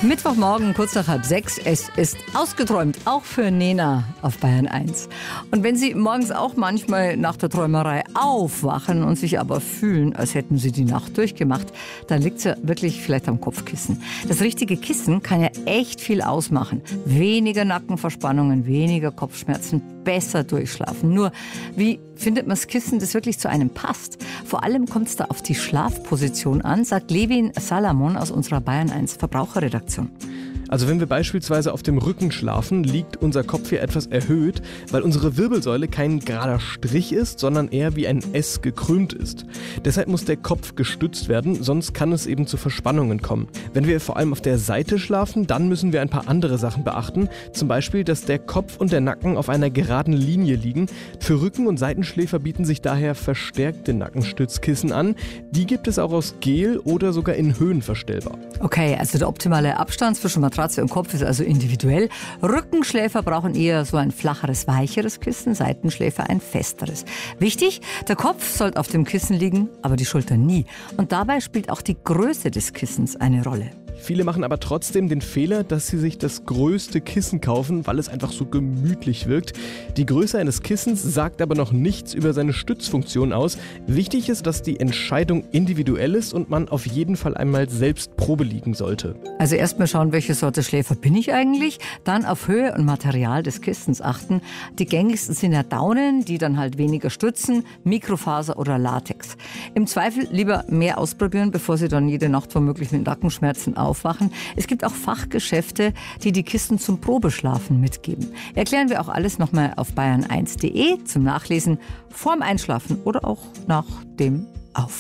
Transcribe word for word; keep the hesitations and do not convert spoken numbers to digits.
Mittwochmorgen, kurz nach halb sechs. Es ist ausgeträumt, auch für Nena auf Bayern eins. Und wenn Sie morgens auch manchmal nach der Träumerei aufwachen und sich aber fühlen, als hätten Sie die Nacht durchgemacht, dann liegt es ja wirklich vielleicht am Kopfkissen. Das richtige Kissen kann ja echt viel ausmachen. Weniger Nackenverspannungen, weniger Kopfschmerzen, besser durchschlafen. Nur, wie findet man das Kissen, das wirklich zu einem passt? Vor allem kommt es da auf die Schlafposition an, sagt Levin Salamon aus unserer Bayern eins Verbraucherredaktion. Also wenn wir beispielsweise auf dem Rücken schlafen, liegt unser Kopf hier etwas erhöht, weil unsere Wirbelsäule kein gerader Strich ist, sondern eher wie ein S gekrümmt ist. Deshalb muss der Kopf gestützt werden, sonst kann es eben zu Verspannungen kommen. Wenn wir vor allem auf der Seite schlafen, dann müssen wir ein paar andere Sachen beachten. Zum Beispiel, dass der Kopf und der Nacken auf einer geraden Linie liegen. Für Rücken- und Seitenschläfer bieten sich daher verstärkte Nackenstützkissen an. Die gibt es auch aus Gel oder sogar in Höhen verstellbar. Okay, also der optimale Abstand zwischen Matratze und Kopf ist also individuell. Rückenschläfer brauchen eher so ein flacheres, weicheres Kissen, Seitenschläfer ein festeres. Wichtig, der Kopf sollte auf dem Kissen liegen, aber die Schulter nie. Und dabei spielt auch die Größe des Kissens eine Rolle. Viele machen aber trotzdem den Fehler, dass sie sich das größte Kissen kaufen, weil es einfach so gemütlich wirkt. Die Größe eines Kissens sagt aber noch nichts über seine Stützfunktion aus. Wichtig ist, dass die Entscheidung individuell ist und man auf jeden Fall einmal selbst Probe liegen sollte. Also erstmal schauen, welche Sorte Schläfer bin ich eigentlich, dann auf Höhe und Material des Kissens achten. Die gängigsten sind ja Daunen, die dann halt weniger stützen, Mikrofaser oder Latex. Im Zweifel lieber mehr ausprobieren, bevor Sie dann jede Nacht womöglich mit Nackenschmerzen aufwachen. Es gibt auch Fachgeschäfte, die die Kissen zum Probeschlafen mitgeben. Erklären wir auch alles nochmal auf bayern eins punkt de zum Nachlesen, vorm Einschlafen oder auch nach dem